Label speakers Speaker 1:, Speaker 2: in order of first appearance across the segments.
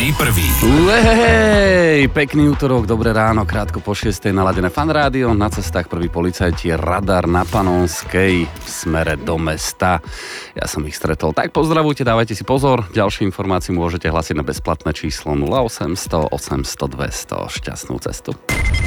Speaker 1: Hej, pekný útorok, dobré ráno, krátko po 6:00 naladené Fan Rádio, na cestách prví policajti, radar na Panonskej v smere do mesta. Ja som ich stretol. Tak pozdravujte, dávajte si pozor, ďalšie informácie môžete hlasiť na bezplatné číslo 0800 800 200. Šťastnú cestu.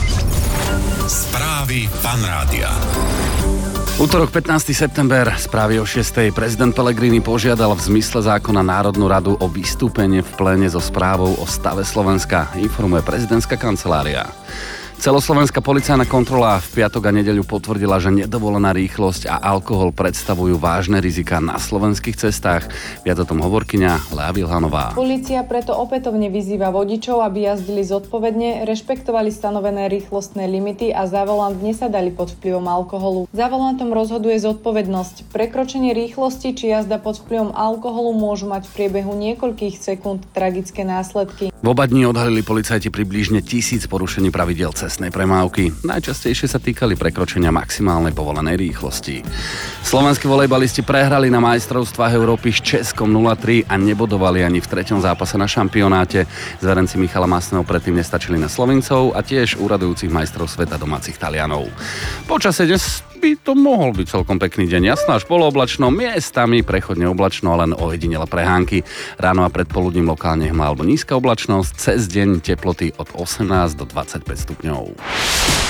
Speaker 2: Správy Fan Rádia.
Speaker 1: Útorok 15. september, správy o 6:00. Prezident Pellegrini požiadal v zmysle zákona Národnú radu o vystúpenie v pléne so správou o stave Slovenska, informuje prezidentská kancelária. Celoslovenská policajná kontrola v piatok a nedeľu potvrdila, že nedovolená rýchlosť a alkohol predstavujú vážne rizika na slovenských cestách. Viac o tom hovorkyňa Lea Vilhanová.
Speaker 3: Polícia preto opätovne vyzýva vodičov, aby jazdili zodpovedne, rešpektovali stanovené rýchlostné limity a za volant nesadali pod vplyvom alkoholu. Za volantom rozhoduje zodpovednosť. Prekročenie rýchlosti či jazda pod vplyvom alkoholu môžu mať v priebehu niekoľkých sekúnd tragické následky.
Speaker 1: V oba dní odhalili policajti približne 1000 porušení pravidiel cestnej premávky. Najčastejšie sa týkali prekročenia maximálnej povolenej rýchlosti. Slovenskí volejbalisti prehrali na majstrovstvách Európy s Českom 0-3 a nebodovali ani v 3. zápase na šampionáte. Zverenci Michala Masného predtým nestačili na Slovincov a tiež úradujúcich majstrov sveta domácich Talianov. Počasie dnes by to mohol byť celkom pekný deň. Jasno až polooblačno, miestami prechodne oblačno, len ojedinele prehánky. Ráno a predpoludním lokálne hmla alebo nízka oblačnosť, cez deň teploty od 18 do 25 stupňov.